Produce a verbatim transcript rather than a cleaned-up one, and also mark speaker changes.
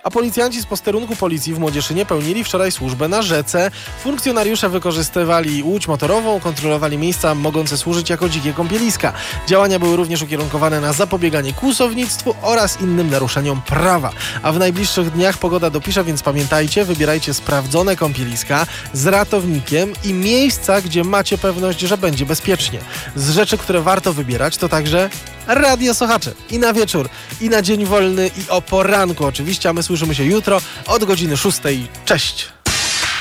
Speaker 1: A policjanci z posterunku policji w Młodzieszynie pełnili wczoraj służbę na rzece. Funkcjonariusze wykorzystywali łódź motorową, kontrolowali miejsca mogące służyć jako dzikie kąpieliska. Działania były również ukierunkowane na zapobieganie kłusownictwu oraz innym naruszeniom prawa. A w najbliższych dniach pogoda dopisze, więc pamiętajcie, wybierajcie sprawdzone kąpieliska z ratownikiem i miejsca, gdzie macie pewność, że będzie bezpiecznie. Z rzeczy, które warto wybierać, to także Radio Sochacze. I na wieczór, i na dzień wolny, i o poranku oczywiście, a my słyszymy się jutro od godziny szóstej. Cześć!